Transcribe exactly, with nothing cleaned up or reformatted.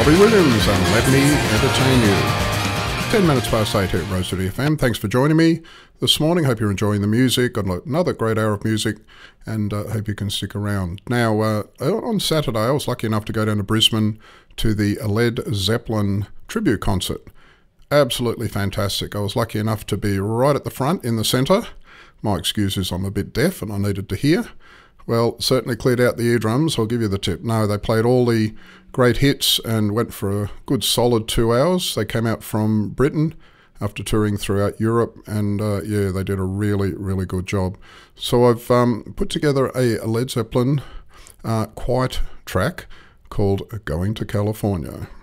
Robbie Williams and Let Me Entertain You. ten minutes past eight here at Rose City F M. Thanks for joining me this morning. Hope you're enjoying the music. Got another great hour of music, and uh, hope you can stick around. Now, uh, on Saturday, I was lucky enough to go down to Brisbane to the Led Zeppelin tribute concert. Absolutely fantastic. I was lucky enough to be right at the front in the centre. My excuse is I'm a bit deaf and I needed to hear. Well, certainly cleared out the eardrums, I'll give you the tip. No, they played all the great hits and went for a good solid two hours. They came out from Britain after touring throughout Europe, and uh, yeah, they did a really, really good job. So I've um, put together a Led Zeppelin uh, quiet track called Going to California.